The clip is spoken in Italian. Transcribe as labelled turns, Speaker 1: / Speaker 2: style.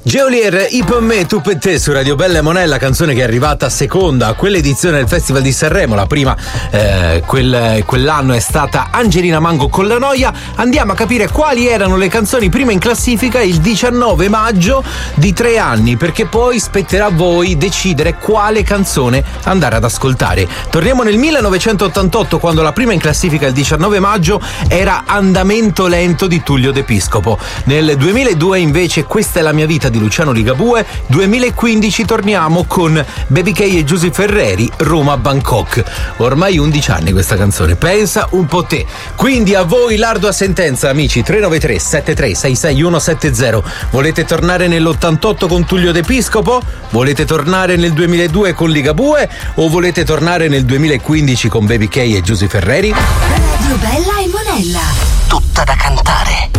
Speaker 1: Geolier, I per me, tu per te su Radio Bella e Monella, canzone che è arrivata seconda a quell'edizione del Festival di Sanremo. La prima quell'anno è stata Angelina Mango con La Noia. Andiamo a capire quali erano le canzoni prima in classifica il 19 maggio di 3 anni, perché poi spetterà a voi decidere quale canzone andare ad ascoltare. Torniamo nel 1988, quando la prima in classifica il 19 maggio era Andamento lento di Tullio De Piscopo. Nel 2002 invece Questa è la mia vita di Luciano Ligabue. 2015 torniamo con Baby K e Giusy Ferreri, Roma Bangkok. Ormai 11 anni questa canzone, pensa un po' te. Quindi a voi l'ardua sentenza, amici. 393 73 66 170. Volete tornare nell'88 con Tullio De Piscopo? Volete tornare nel 2002 con Ligabue? O volete tornare nel 2015 con Baby K e Giusy Ferreri?
Speaker 2: Radio Bella e Monella,
Speaker 3: tutta da cantare.